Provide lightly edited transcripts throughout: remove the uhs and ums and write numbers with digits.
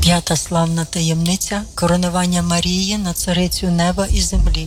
П'ята славна таємниця – коронування Марії на царицю неба і землі.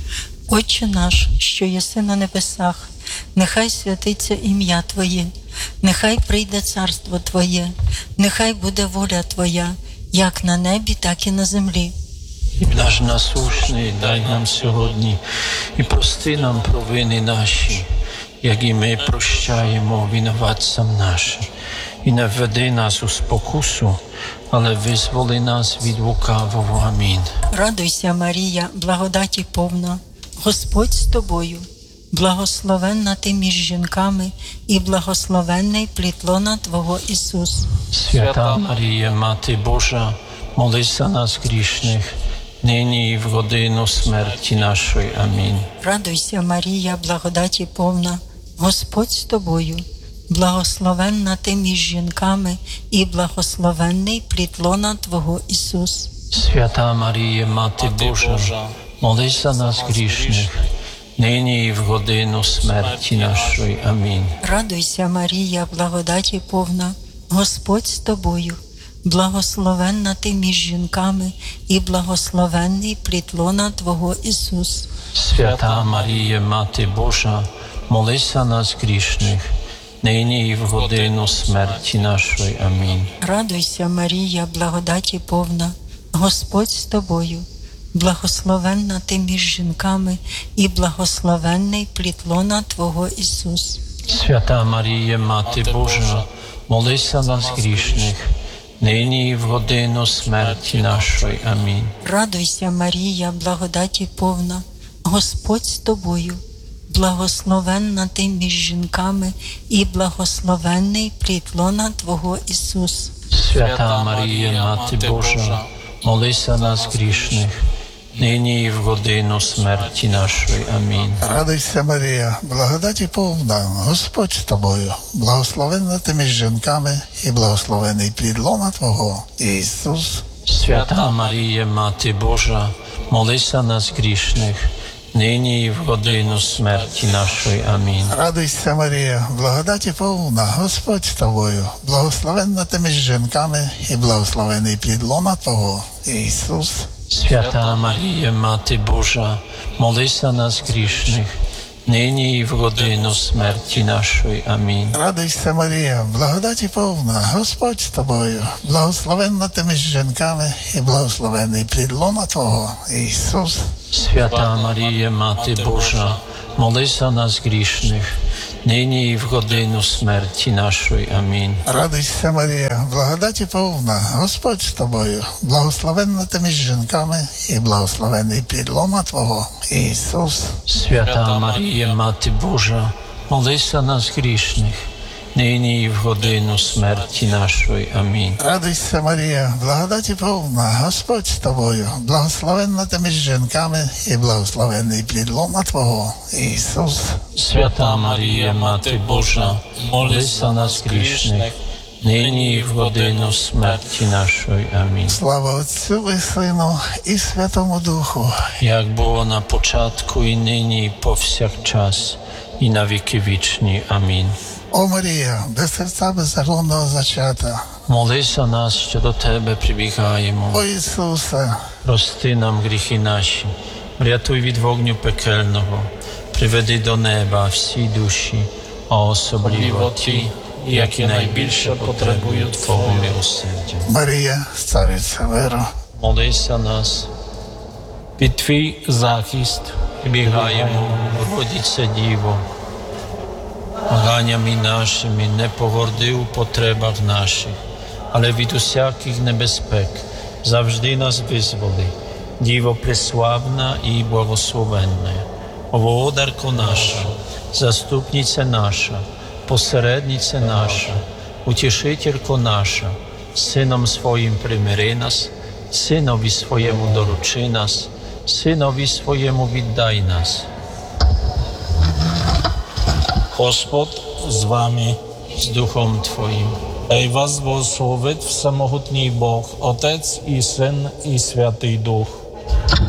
Отче наш, що єси на небесах, нехай святиться ім'я Твоє, нехай прийде царство Твоє, нехай буде воля Твоя, як на небі, так і на землі. Хліб наш насущний дай нам сьогодні, і прости нам провини наші, як і ми прощаємо винуватцям нашим. І не введи нас у спокусу, але визволи нас від лукавого. Амінь. Радуйся, Марія, благодаті повна, Господь з тобою, благословенна ти між жінками, і благословенний плід лона Твого Ісус. Свята Марія, Мати Божа, молись за нас грішних, нині і в годину смерті нашої. Амінь. Радуйся, Марія, благодаті повна, Господь з тобою, благословенна ти між жінками, і благословенний плід лона Твого Ісус. Свята Марія, Мати Божа, молись за нас грішних, нині і в годину смерті нашої. Амінь. Радуйся, Марія, благодаті повна, Господь з тобою, благословенна ти між жінками, і благословенний плід лона Твого Ісус. Свята Марія, Мати Божа, молись за нас грішних, нині і в годину смерті нашої. Амінь. Радуйся, Марія, благодаті повна, Господь з тобою, благословенна ти між жінками, і благословенний плід лона Твого Ісус. Свята Марія, Мати Божа, молись за нас грішних, нині і в годину смерті нашої. Амінь. Радуйся, Марія, благодаті повна, Господь з тобою, благословенна ти між жінками, і благословенний плід лона Твого Ісус. Свята Марія, Мати Божа, молись за нас грішних, нині і в годину смерті нашої. Амінь. Радуйся, Марія, благодаті повна, Господь з тобою, благословенна ти між жінками, і благословений плід лона Твого, Ісус. Свята Марія, Мати Божа, молись за нас грішних, нині і в годину смерті нашої. Амінь. Радуйся, Марія, благодаті повна, Господь з тобою, благословенна ти між жінками, і благословений плід лона Твого, Ісус. Свята Марія, Мати Божа, молись за нас грішних, нині і в годину смерті нашої. Амінь. Радуйся, Марія, благодаті повна, Господь з тобою, благословенна ти між жінками, і благословений плід лона Твого, Ісус. Свята Марія, Мати Божа, молись за нас грішних, нині і в годину смерті нашої. Амінь. Радуйся, Марія, благодаті повна, Господь з тобою, благословенна ти між жінками, і благословений плід лона Твого, Ісус. Свята Марія, Мати Божа, молись за нас грішних, нині і в годину смерті нашої. Амінь. Радуйся, Марія, благодаті повна, Господь з тобою, благословенна ти між жінками, і благословений плід лона Твого, Ісус. Свята Марія, Мати Божа, молись за нас грішних, нині і в годину смерті нашої. Амінь. Слава Отцю і Сину, і Святому Духу. Як було на початку, і нині, і повсякчас, і на віки вічні. Амінь. О Марія, без серця беззаконного зачата. Молись за нас, що до Тебе прибігаємо. О Ісусе, Прости нам гріхи наші, врятуй від вогню пекельного, приведи до неба всі душі, а особливо ті, які найбільше потребують Твого милосердя. Марія, цариця миру. Молись за нас. Під Твій захист прибігаємо, Богородице Діво. Благаннями нашими не погорди у потребах наших, але від усяких небезпек завжди нас визволи. Діво преславна і благословенна, Володарко наша, заступниця наша, посередниця наша, утішителько наша, Сином Своїм примири нас, Синові Своєму доручи нас, Синові Своєму віддай нас. Господь з вами, З Духом Твоїм. хай вас благословить всемогутній Бог, Отець і Син і Святий Дух.